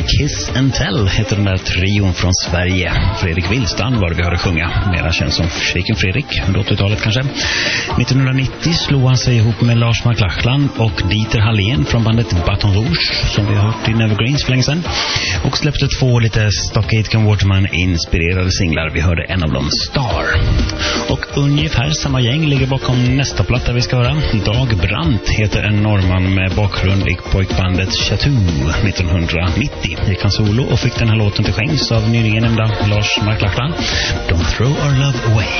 Kiss and Tell heter den där trion från Sverige. Fredrik Willstrand var det vi hörde sjunga, mera känd som Shaken Fredrik, under 80-talet kanske. 1990 slog han sig ihop med Lars McLachlan och Dieter Hallén från bandet Baton Rouge, som vi har hört i Nevergreens för länge sedan, och släppte 2 lite Stockhagen Waterman-inspirerade singlar. Vi hörde en av dem, Star. Och ungefär samma gäng ligger bakom nästa platta vi ska höra. Dag Brandt heter en norrman med bakgrund i pojkbandet Chateau. 1990 gick han solo och fick den här låten till skänks av nyligen nämnda Lars McLachlan. Don't throw our love away.